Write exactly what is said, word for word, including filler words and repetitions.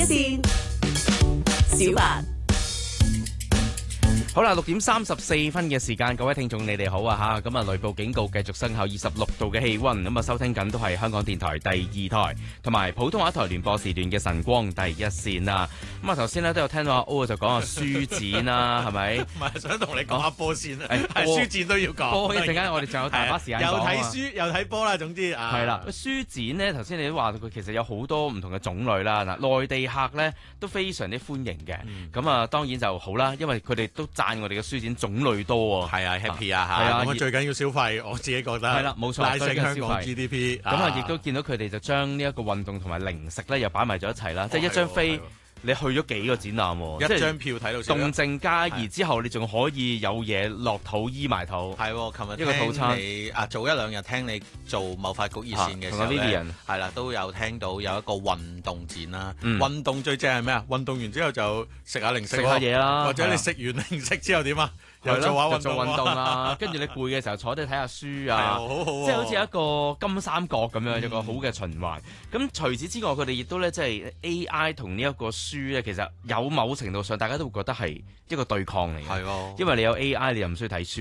線，小白。 好啦，六點三十四分嘅時間，各位聽眾你哋好啊吓，咁啊雷暴警告繼續生效，二十六度嘅氣溫，咁啊收聽緊都係香港電台第二台同埋普通話台聯播時段嘅晨光第一線啦。咁啊頭先咧都有聽到阿 O 就講下書展啦，係咪？ 唔係想同你講下波先啊， 係係書展都要講。 波一陣間我哋仲有大把時間講又啊睇書又睇波啦，總之啊。 係啦，書展咧頭先你都話佢其實有好多唔同嘅種類啦。嗱，內地客咧都非常之歡迎嘅，咁啊、嗯、當然就好啦，因為佢哋都讚我哋嘅書展種類多喎。 係啊 happy 啊嚇， 係啊， 咁最緊要消費，我自己覺得係啦，冇錯， 拉升香港 G D P。 咁啊，亦都見到佢哋就將呢一個運動同埋零食咧又擺埋咗一齊啦，即係一張飛。你去咗幾個展覽喎？ 一張票睇到動靜皆宜之後，你仲可以有嘢落肚醫埋肚。 係喎，琴日一個套餐你啊，早一兩日聽你做貿發局熱線嘅時候咧，係啦，都有聽到有一個運動展啦。 嗯、 運動最正係咩啊？運動完之後就食下零食， 食下嘢啦。 或者你食完零食之後點啊？又做下運動， 做運動啦，跟住你攰嘅時候坐低睇下書啊， 好好即係好似一個金三角咁樣，有個好嘅循環。咁除此之外，佢哋亦都咧即係 A I 同呢一個書咧，其實有某程度上大家都會覺得係一個對抗嚟嘅。 係喎， 因為你有 A I，你又唔需要睇書。